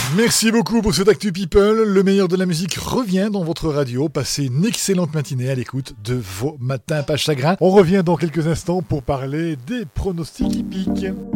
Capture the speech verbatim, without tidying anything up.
Merci beaucoup pour cet Actu People. Le meilleur de la musique revient dans votre radio. Passez une excellente matinée à l'écoute de vos matins pas chagrin. On revient dans quelques instants pour parler des pronostics hippiques.